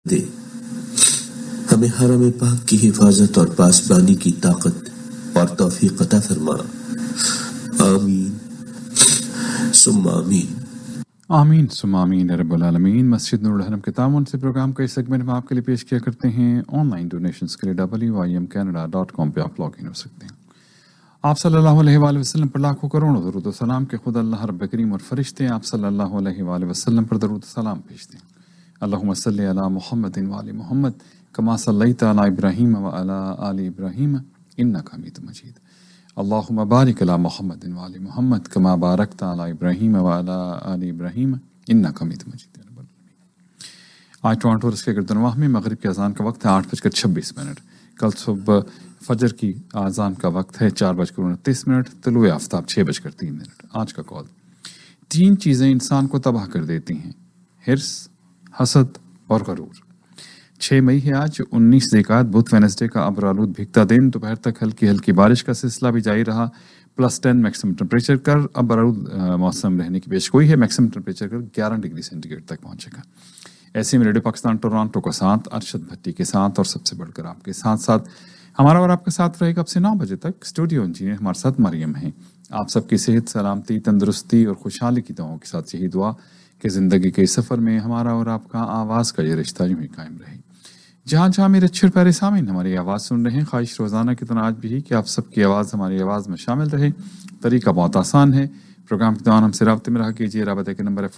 دے، ہمیں حرم پاک کی حفاظت اور پاسبانی کی طاقت اور توفیق عطا فرما، آمین ثم آمین۔ آمین ثم آمین رب العالمین۔ مسجد نور الحرم کے تعاون سے پروگرام کا اس سیگمنٹ میں آپ کے لیے پیش کیا کرتے ہیں۔ آن لائن ڈونیشنز کے لیے WIMCanada.com پہ آپ لاگ ان ہو سکتے ہیں۔ آپ صلی اللہ علیہ وآلہ وسلم پر لاکھوں کروڑوں درود و سلام کہ خود اللہ رب کریم اور فرشتے آپ صلی اللہ علیہ وآلہ وسلم پر درود و سلام بھیجتے ہیں۔ اللہم صلی علی محمد وآل محمد کما صلیت علی ابراہیم وعلی آل ابراہیم انک حمید مجید۔ اللہم بارک علی محمد وآل محمد کما بارکت علی ابراہیم وعلی آل ابراہیم انک حمید مجید۔ آج ٹورانٹو اور اس کے گردنواہ میں مغرب کی اذان کا وقت ہے 8:26۔ کل صبح فجر کی اذان کا وقت ہے 4:29۔ طلوع آفتاب 6:03۔ آج کا کال: 3 چیزیں انسان کو تباہ کر دیتی ہیں: حرص، حسد اور غرور۔ 6 مئی ہے آج، 19 ذیقعد بدھ وینسڈے کا ابرآلود بھیگتا دن۔ دوپہر تک ہلکی ہلکی بارش کا سلسلہ بھی جاری رہا۔ +10 میکسیمم ٹمپریچر کر ابرآلود موسم رہنے کی پیشگوئی ہے۔ میکسیمم ٹمپریچر کر 11 ڈگری سینٹی گریڈ تک پہنچے گا۔ ایسے میں ریڈیو پاکستان ٹورانٹو کا ساتھ ارشد بھٹی کے ساتھ اور سب سے بڑھ کر آپ کے ساتھ ہمارا اور آپ کا ساتھ رہے گا اب سے 9 بجے تک۔ اسٹوڈیو انجینئر ہمارے ساتھ مریم ہیں۔ آپ سب کی صحت، سلامتی، تندرستی اور خوشحالی کی دعاؤں کے ساتھ یہی دعا کہ زندگی کے سفر میں ہمارا اور آپ کا آواز کا یہ رشتہ یوں ہی قائم رہے۔ جہاں جہاں میرے اچھے پیارے سامعین ہماری آواز سن رہے ہیں، خواہش روزانہ کی طرح آج بھی کہ آپ سب کی آواز ہماری آواز میں شامل رہے۔ طریقہ بہت آسان ہے، پروگرام کے دوران ہم سے رابطے میں رہا کیجیے۔ رابطے کا نمبر ہے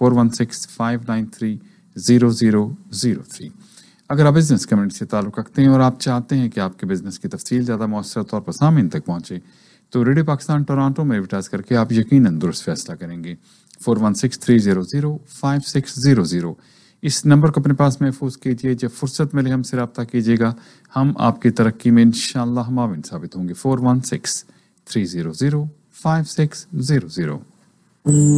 416-593-0003۔ اگر آپ بزنس کمیونٹی سے تعلق رکھتے ہیں اور آپ چاہتے ہیں کہ آپ کے بزنس کی تفصیل زیادہ مؤثر طور پر سامعین تک پہنچے تو ریڈیو پاکستان ٹورانٹو میں ایڈورٹائز کر کے آپ یقیناً درست فیصلہ کریں گے۔ 416-300-5600 اس نمبر کو اپنے پاس محفوظ کیجیے۔ جب فرصت ملے ہم سے رابطہ کیجیے گا، ہم آپ کی ترقی میں انشاءاللہ معاون ثابت ہوں گے۔ 416-300-5600